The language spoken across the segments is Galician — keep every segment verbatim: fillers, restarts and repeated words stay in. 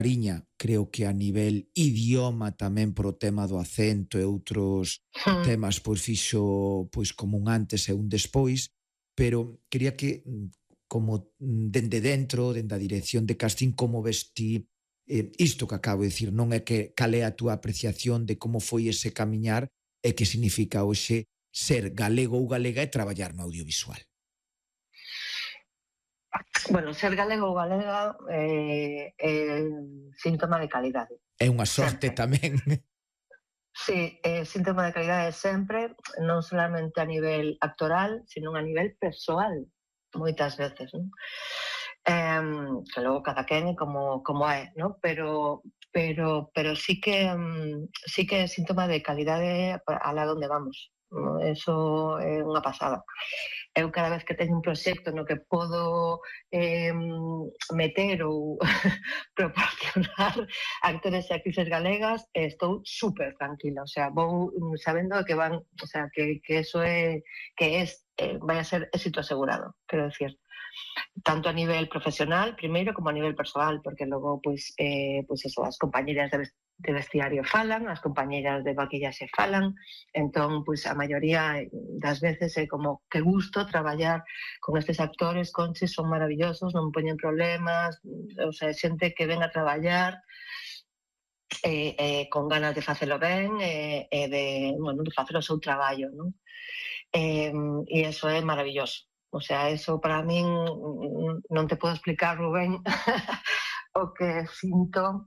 Mariña, creo que a nivel idioma tamén por o tema do acento e outros Mm. temas, pois fixo pois como un antes e un despois, pero quería que como dende dentro, dende a dirección de casting, como ves ti eh, isto que acabo de dicir, non é que cal é a túa apreciación de como foi ese camiñar e que significa hoxe ser galego ou galega e traballar no audiovisual. Bueno, ser galego ou galega é, é síntoma de calidade. É unha sorte sempre. Tamén. Sí, é síntoma de calidade sempre, non solamente a nivel actoral, sino a nivel persoal, moitas veces, non? Eh, que logo cada quen é como, como é, non? Pero, pero, pero sí que sí que é síntoma de calidade alá onde vamos. Eso é unha pasada. Eu cada vez que teño un proxecto no que podo eh, meter ou proporcionar actores e actrices galegas, estou super tranquila, o sea, vou sabendo que van, o sea, que, que eso é, que es, eh, vai a ser éxito asegurado, quero decir, tanto a nivel profesional, primeiro, como a nivel personal, porque logo, pois, eh, pois eso, as compañeras de de vestiario falan, as compañeras de maquillaxe falan, entón, pois, a maioría das veces é como que gusto traballar con estes actores, Conchi, son maravillosos, non poñen problemas, o sea, xente que ven a traballar eh, eh, con ganas de facelo ben e eh, de, bueno, de facer o seu traballo, non? Eh, e iso é maravilloso. O sea, eso para min non te podo explicar, Rubén, o que sinto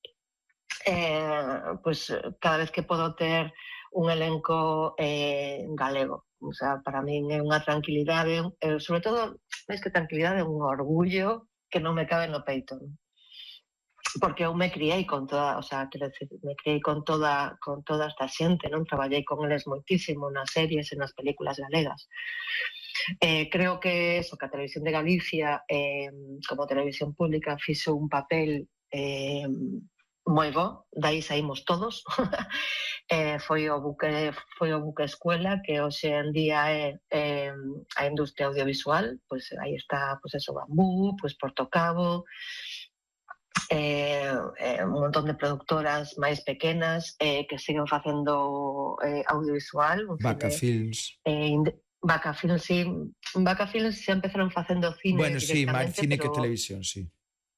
eh, pues, cada vez que podo ter un elenco eh, galego. O sea, para min é unha tranquilidade, eh, sobre todo, máis que tranquilidade, un orgullo que non me cabe no peito. Porque eu me criei con toda, o sea, quero decir, me criei con toda, con toda esta xente, non? Traballei con eles moitísimo nas series e nas películas galegas. Eh, creo que eso, que a Televisión de Galicia, eh, como televisión pública, fixo un papel eh, moi bo, dai saímos todos. eh, foi o buque foi o buque escuela que hoxe en día é eh, a industria audiovisual, pois pues, aí está, pois pues eso, Bambú, pois pues Porto Cabo, eh, eh, un montón de productoras máis pequenas eh, que siguen facendo eh, audiovisual, un Vaca cine Films. eh, Vaca Films, sí, Vaca Films xa empezaron facendo cine bueno, sí, máis directamente, cine pero que televisión, sí.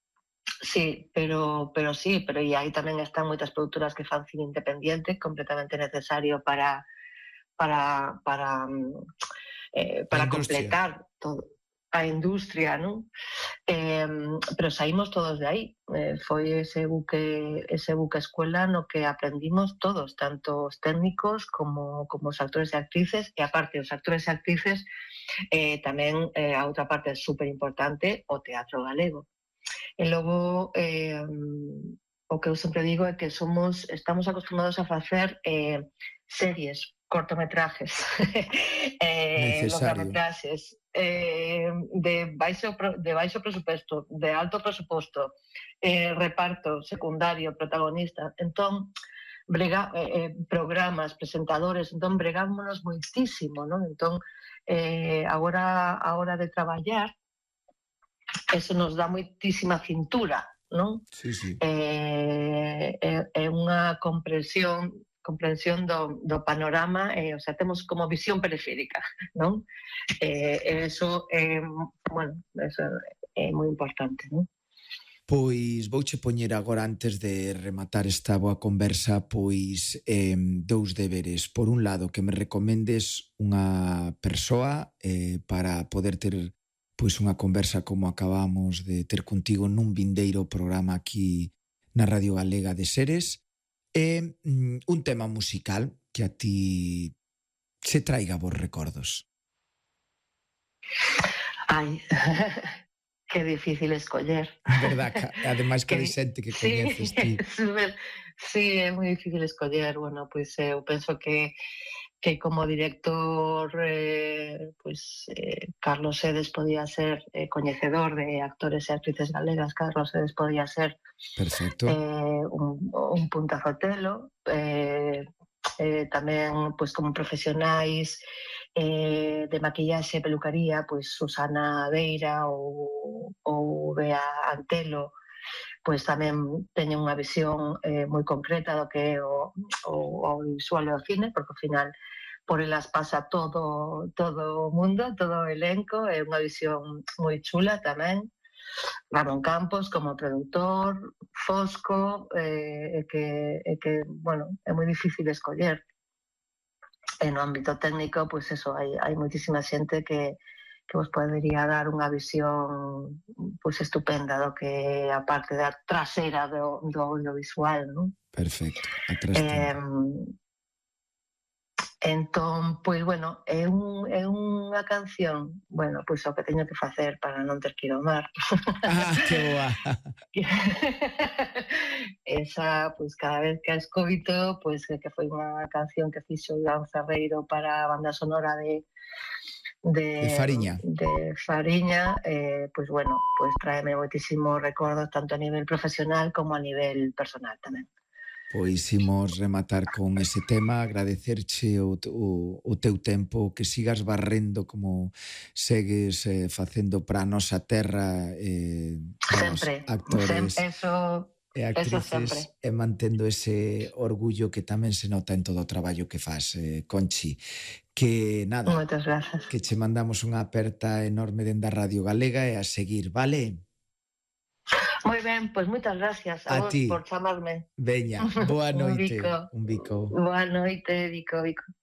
Sí, pero, pero sí, pero e aí tamén están moitas produtoras que fan cine independiente, completamente necesario para para para eh, para completar todo a industria, non? Eh, pero saímos todos de aí. Eh, foi ese buque ese buque escuela no que aprendimos todos, tanto os técnicos como, como os actores e actrices, e aparte os actores e actrices eh, tamén eh, a outra parte super importante, o teatro galego. E logo eh, o que eu sempre digo é que somos estamos acostumados a facer eh, series, cortometrajes, eh, longametraxes eh, de baixo de baixo presupuesto, de alto presuposto, eh, reparto secundario, protagonista. Entón, brega, eh, programas, presentadores, entón bregámonos moitísimo, non? Entón, eh, agora a hora de traballar eso nos dá moitísima cintura, non? Sí, sí. Eh, é, é unha comprensión comprensión do, do panorama, eh, o sea, temos como visión periférica, non? Eh, eso é, eh, bueno, eso é moi importante, non? Pois vouche poñer agora, antes de rematar esta boa conversa, pois eh, dous deberes. Por un lado, que me recomendes unha persoa eh, para poder ter pois unha conversa como acabamos de ter contigo nun vindeiro programa aquí na Radio Galega de Seres, e mm, un tema musical que a ti se traiga vos recordos. Ai... Que difícil escoller. Verdad, ademais que hai xente que coñeces ti. Sí, é moi difícil escoller. Bueno, pois eu penso que que como director eh, pois, eh, Carlos Sedes podía ser eh, coñecedor de actores e actrices galegas. Carlos Sedes podía ser Perfecto. Eh, un, un puntazo telo. Eh, eh, tamén pois como profesionais eh, de maquillaxe e pelucaría, pois Susana Beira ou, ou Bea Antelo, pois tamén teñen unha visión eh, moi concreta do que é o, o, o audiovisual e o cine, porque ao final por elas pasa todo todo o mundo, todo o elenco, é unha visión moi chula tamén. Ramón Campos como produtor, Fosco, eh, e que, e que, bueno, é moi difícil escoller. E no ámbito técnico, pois eso, hai, hai moitísima xente que que vos podería dar unha visión pois estupenda do que é a parte da traseira do, do audiovisual, non? Perfecto, a Eh, trastienda. entón, pois, bueno, é, un, é unha canción, bueno, pois o que teño que facer para non ter que ir ao mar. Ah, que boa! Esa, pois, cada vez que a escoito, pois, que foi unha canción que fixo Iván Ferreiro para a banda sonora de de, De Fariña. de Fariña, eh, pois bueno, pois traeme moitísimos recordos tanto a nivel profesional como a nivel personal tamén. Pois imos rematar con ese tema, agradecerche o, o, o teu tempo, que sigas barrendo como segues eh, facendo para a nosa terra, eh, sempre, actores sempre, eso, e actrices, e mantendo ese orgullo que tamén se nota en todo o traballo que faz, eh, Conchi. Que nada, moitas grazas. que che mandamos unha aperta enorme dende a Radio Galega e a seguir, vale? Moi ben, pois moitas gracias a, A vos ti. por chamarme. Veña, boa Un noite. bico. Un bico. Boa noite, bico, bico.